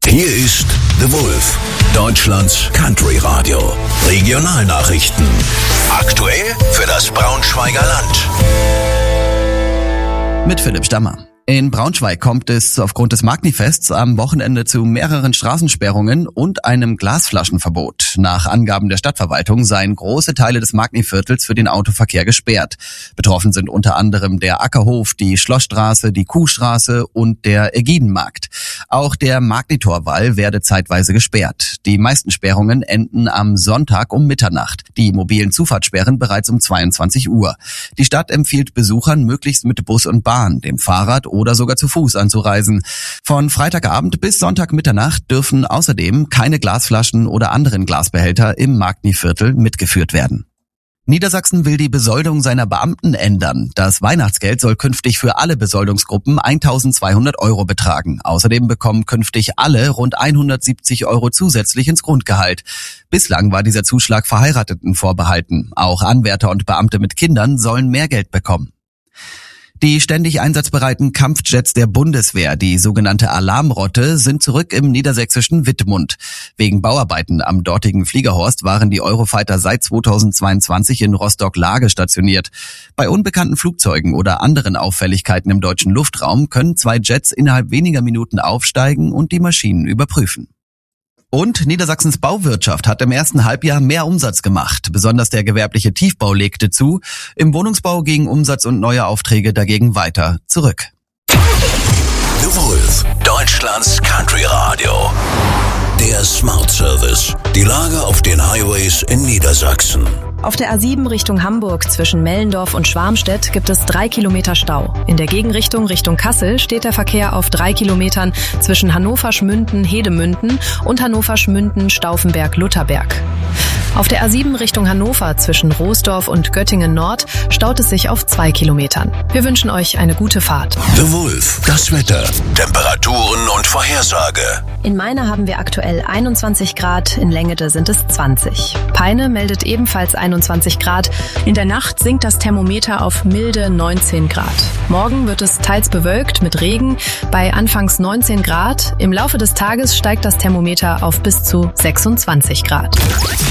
Hier ist The Wolf, Deutschlands Country Radio. Regionalnachrichten. Aktuell für das Braunschweiger Land. Mit Philipp Stammer. In Braunschweig kommt es aufgrund des Magni-Fests am Wochenende zu mehreren Straßensperrungen und einem Glasflaschenverbot. Nach Angaben der Stadtverwaltung seien große Teile des Magni-Viertels für den Autoverkehr gesperrt. Betroffen sind unter anderem der Ackerhof, die Schlossstraße, die Kuhstraße und der Ägidenmarkt. Auch der Magnitorwall werde zeitweise gesperrt. Die meisten Sperrungen enden am Sonntag um Mitternacht. Die mobilen Zufahrtssperren bereits um 22 Uhr. Die Stadt empfiehlt Besuchern, möglichst mit Bus und Bahn, dem Fahrrad oder sogar zu Fuß anzureisen. Von Freitagabend bis Sonntagmitternacht dürfen außerdem keine Glasflaschen oder anderen Glasbehälter im Magni-Viertel mitgeführt werden. Niedersachsen will die Besoldung seiner Beamten ändern. Das Weihnachtsgeld soll künftig für alle Besoldungsgruppen 1.200 € betragen. Außerdem bekommen künftig alle rund 170 € zusätzlich ins Grundgehalt. Bislang war dieser Zuschlag Verheirateten vorbehalten. Auch Anwärter und Beamte mit Kindern sollen mehr Geld bekommen. Die ständig einsatzbereiten Kampfjets der Bundeswehr, die sogenannte Alarmrotte, sind zurück im niedersächsischen Wittmund. Wegen Bauarbeiten am dortigen Fliegerhorst waren die Eurofighter seit 2022 in Rostock-Lage stationiert. Bei unbekannten Flugzeugen oder anderen Auffälligkeiten im deutschen Luftraum können 2 Jets innerhalb weniger Minuten aufsteigen und die Maschinen überprüfen. Und Niedersachsens Bauwirtschaft hat im ersten Halbjahr mehr Umsatz gemacht. Besonders der gewerbliche Tiefbau legte zu. Im Wohnungsbau gingen Umsatz und neue Aufträge dagegen weiter zurück. The Wolf, Deutschlands Country Radio. Der Smart Service. Die Lage auf den Highways in Niedersachsen. Auf der A7 Richtung Hamburg zwischen Mellendorf und Schwarmstedt gibt es 3 Kilometer Stau. In der Gegenrichtung Richtung Kassel steht der Verkehr auf 3 Kilometern zwischen Hannover-Schmünden-Hedemünden und Hannover-Schmünden-Stauffenberg-Lutherberg. Auf der A7 Richtung Hannover zwischen Roosdorf und Göttingen Nord staut es sich auf 2 Kilometern. Wir wünschen euch eine gute Fahrt. The Wolf, das Wetter, Temperaturen und Vorhersage. In Meiner haben wir aktuell 21 Grad, in Längede sind es 20. Peine meldet ebenfalls 21 Grad. In der Nacht sinkt das Thermometer auf milde 19 Grad. Morgen wird es teils bewölkt mit Regen bei anfangs 19 Grad. Im Laufe des Tages steigt das Thermometer auf bis zu 26 Grad.